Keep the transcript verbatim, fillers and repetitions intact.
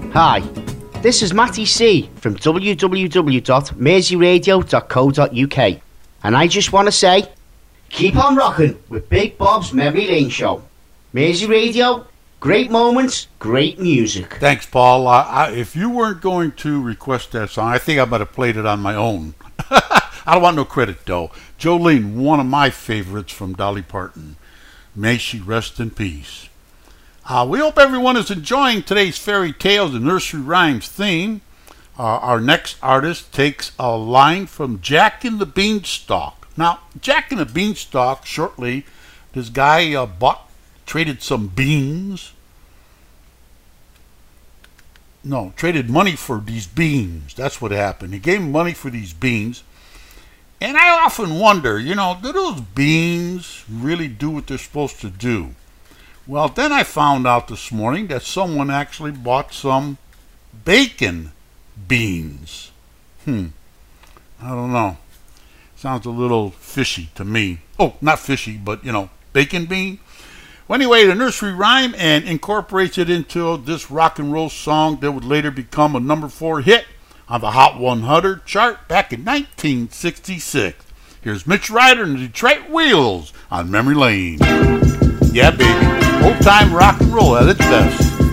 Hi, this is Matty C from w w w dot mersey radio dot co dot u k, and I just want to say, keep on rocking with Big Bob's Memory Lane Show. Mersey Radio, great moments, great music. Thanks, Paul. Uh, I, if you weren't going to request that song, I think I might have played it on my own. I don't want no credit, though. Jolene, one of my favorites from Dolly Parton. May she rest in peace. Uh, we hope everyone is enjoying today's Fairy Tales and Nursery Rhymes theme. Uh, our next artist takes a line from Jack and the Beanstalk. Now, Jack and the Beanstalk, shortly, this guy uh, bought, traded some beans. No, traded money for these beans. That's what happened. He gave him money for these beans. And I often wonder, you know, do those beans really do what they're supposed to do? Well, then I found out this morning that someone actually bought some bacon beans. Hmm. I don't know. Sounds a little fishy to me. Oh, not fishy, but, you know, bacon bean. Well, anyway, the nursery rhyme and incorporates it into this rock and roll song that would later become a number four hit on the Hot one hundred chart back in nineteen sixty-six. Here's Mitch Ryder and the Detroit Wheels on Memory Lane. Yeah, baby. Old time rock and roll at its best.